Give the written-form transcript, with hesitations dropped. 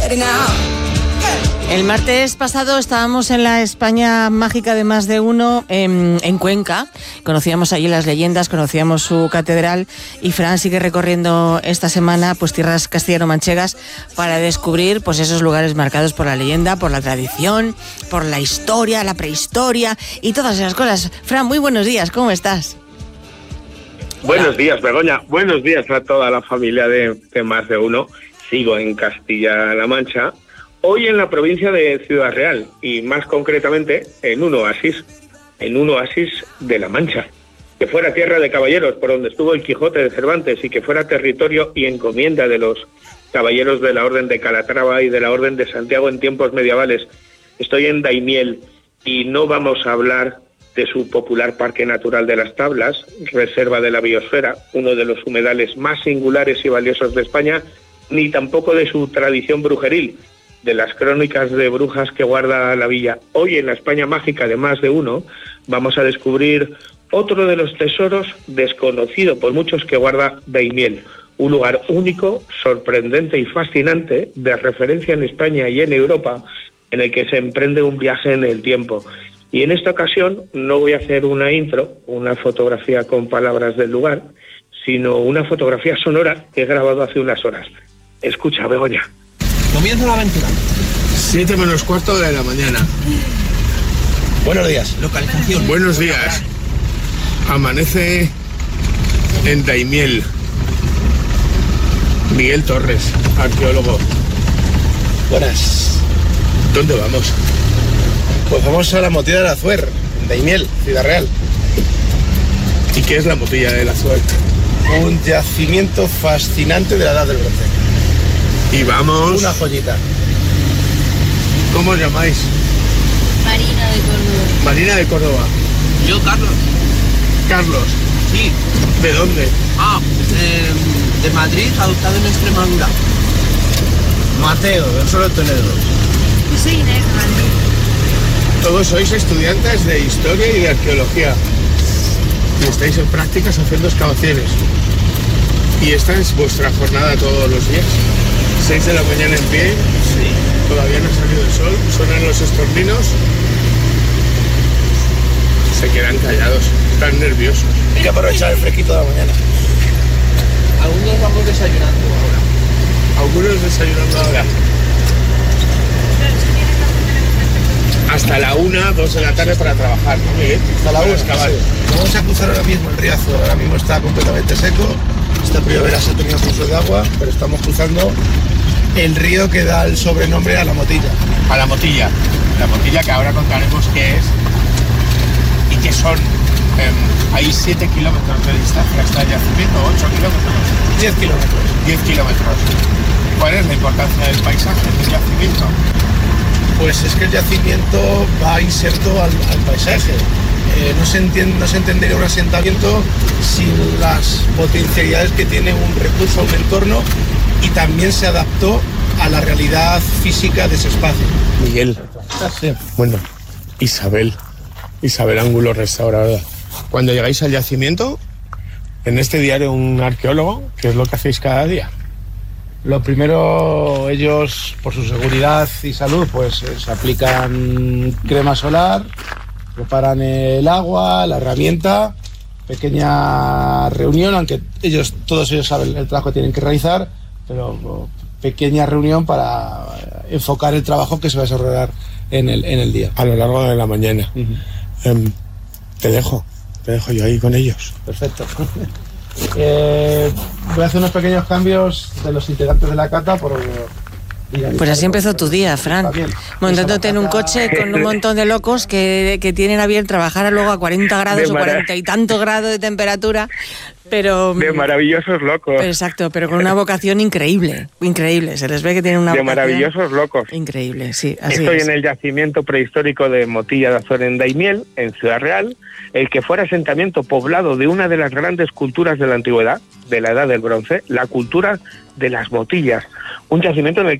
El martes pasado estábamos en la España mágica de Más de Uno en Cuenca. Conocíamos allí las leyendas, conocíamos su catedral, y Fran sigue recorriendo esta semana pues tierras castellano-manchegas para descubrir pues esos lugares marcados por la leyenda, por la tradición, por la historia, la prehistoria y todas esas cosas. Fran, muy buenos días, ¿cómo estás? Buenos días, Begoña. Buenos días a toda la familia de Más de Uno. Sigo en Castilla-La Mancha, hoy en la provincia de Ciudad Real, y más concretamente en un oasis de La Mancha. Que fuera tierra de caballeros, por donde estuvo el Quijote de Cervantes, y que fuera territorio y encomienda de los caballeros de la Orden de Calatrava y de la Orden de Santiago en tiempos medievales. Estoy en Daimiel y no vamos a hablar de su popular Parque Natural de las Tablas, reserva de la biosfera, uno de los humedales más singulares y valiosos de España, ni tampoco de su tradición brujeril, de las crónicas de brujas que guarda la villa. Hoy en la España mágica de Más de Uno vamos a descubrir otro de los tesoros desconocido por muchos que guarda Daimiel, un lugar único, sorprendente y fascinante, de referencia en España y en Europa, en el que se emprende un viaje en el tiempo. Y en esta ocasión no voy a hacer una intro, una fotografía con palabras del lugar, sino una fotografía sonora que he grabado hace unas horas. Escucha, Begoña. Comienza la aventura. 7 menos cuarto de la mañana. Buenos días. Localización. Buenos días. Amanece en Daimiel. Miguel Torres, arqueólogo. Buenas. ¿Dónde vamos? Pues vamos a la Motilla del Azuer, Daimiel, Ciudad Real. ¿Y qué es la Motilla del Azuer? Un yacimiento fascinante de la Edad del Bronce. Y vamos... Una joyita. ¿Cómo os llamáis? Marina de Córdoba. Marina de Córdoba. Yo, Carlos. Carlos. Sí. ¿De dónde? De Madrid, adoptado en Extremadura. Mateo, del Solo Toledo. Yo soy Inés, de Madrid. Todos sois estudiantes de Historia y de Arqueología. Y estáis en prácticas haciendo excavaciones. Y esta es vuestra jornada todos los días. 6 de la mañana en pie. Sí. Todavía no ha salido el sol. Suenan los estorninos. Se quedan callados. Están nerviosos. Hay que aprovechar el fresquito de la mañana. Algunos vamos desayunando ahora. Algunos desayunando ahora. Hasta la 1, 2 de la tarde para trabajar, ¿no, Miguel? Hasta la 1. Excavar. Sí. Vamos a cruzar ahora mismo el Riazo. Ahora mismo está completamente seco. Esta primavera se ha tenido curso de agua, pero estamos cruzando el río que da el sobrenombre a la Motilla. A la Motilla. La Motilla, que ahora contaremos qué es y qué son. Hay 7 kilómetros de distancia hasta el yacimiento, 8 kilómetros. 10 kilómetros. 10 kilómetros. ¿Cuál es la importancia del paisaje del yacimiento? Pues es que el yacimiento va inserto al paisaje. No se entendería un asentamiento sin las potencialidades que tiene un recurso, un entorno, y también se adaptó a la realidad física de ese espacio. Miguel. Sí. Bueno, Isabel Ángulo Restauradora. Cuando llegáis al yacimiento, en este diario un arqueólogo, ¿qué es lo que hacéis cada día? Lo primero, ellos, por su seguridad y salud, pues se aplican crema solar, preparan el agua, la herramienta, pequeña reunión, aunque todos ellos saben el trabajo que tienen que realizar, pero pequeña reunión para enfocar el trabajo que se va a desarrollar en el día. A lo largo de la mañana. Uh-huh. Te dejo yo ahí con ellos. Perfecto. Voy a hacer unos pequeños cambios de los integrantes de la cata por... Pues así empezó tu día, Fran, montándote en un coche con un montón de locos que tienen a bien trabajar luego a 40 grados o 40 y tantos grados de temperatura, pero... De maravillosos locos. Exacto, pero con una vocación increíble, se les ve que tienen una vocación... De maravillosos locos. Increíble, sí, así Estoy es. en el yacimiento prehistórico de Motilla de Azuer en Daimiel, en Ciudad Real, el que fuera asentamiento poblado de una de las grandes culturas de la antigüedad, de la Edad del Bronce, la cultura de las motillas, un yacimiento en el